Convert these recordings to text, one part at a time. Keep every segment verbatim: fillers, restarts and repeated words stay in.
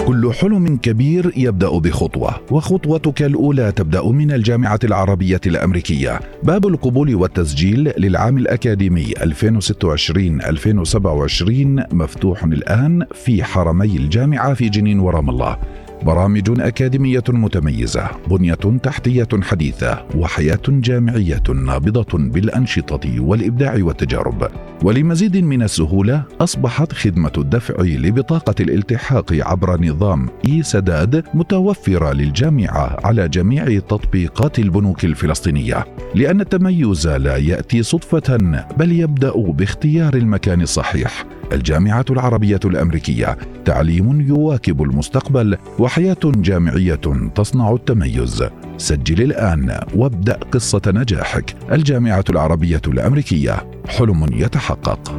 كل حلم كبير يبدأ بخطوة، وخطوتك الأولى تبدأ من الجامعة العربية الأمريكية. باب القبول والتسجيل للعام الأكاديمي ألفين وستة وعشرين ألفين وسبعة وعشرين مفتوح الآن في حرمي الجامعة في جنين ورام الله. برامج أكاديمية متميزة، بنية تحتية حديثة، وحياة جامعية نابضة بالأنشطة والإبداع والتجارب. ولمزيد من السهولة أصبحت خدمة الدفع لبطاقة الالتحاق عبر نظام إي سداد متوفرة للجامعة على جميع تطبيقات البنوك الفلسطينية، لأن التميز لا يأتي صدفة بل يبدأ باختيار المكان الصحيح. الجامعة العربية الأمريكية، تعليم يواكب المستقبل وحياة جامعية تصنع التميز. سجل الآن وابدأ قصة نجاحك. الجامعة العربية الأمريكية، حلم يتحقق.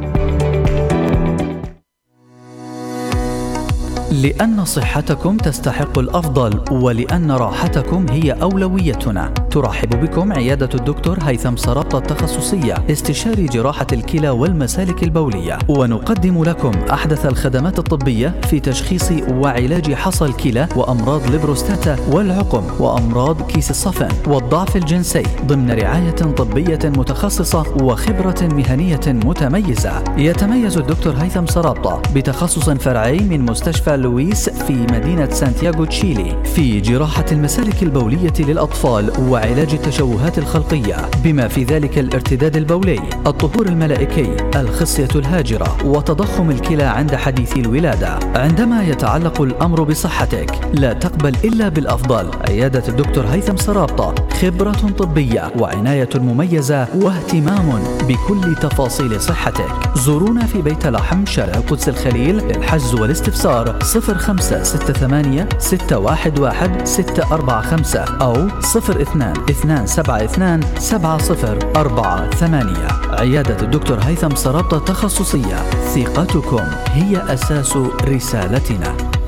لأن صحتكم تستحق الأفضل، ولأن راحتكم هي أولويتنا، ترحب بكم عيادة الدكتور هيثم سرابطة التخصصية، استشاري جراحة الكلى والمسالك البولية، ونقدم لكم أحدث الخدمات الطبية في تشخيص وعلاج حصى الكلى وأمراض البروستاتا والعقم وأمراض كيس الصفن والضعف الجنسي، ضمن رعاية طبية متخصصة وخبرة مهنية متميزة. يتميز الدكتور هيثم سرابطة بتخصص فرعي من مستشفى لويس في مدينة سانتياغو تشيلي في جراحة المسالك البولية للأطفال وعلاج التشوهات الخلقية، بما في ذلك الارتداد البولي، الطهور الملائكي، الخصية الهاجرة، وتضخم الكلى عند حديث الولادة. عندما يتعلق الأمر بصحتك لا تقبل إلا بالأفضل. عيادة الدكتور هيثم سرابطة، خبرة طبية وعناية مميزة واهتمام بكل تفاصيل صحتك. زورونا في بيت لحم، شارع القدس الخليل، للحجز والاستفسار صفر خمسة ستة ثمانية ستة واحد واحد ستة أربعة خمسة أو صفر اثنان اثنان سبعة اثنان سبعة صفر أربعة ثمانية. عيادة الدكتور هيثم سرابطة التخصصية، ثقتكم هي أساس رسالتنا.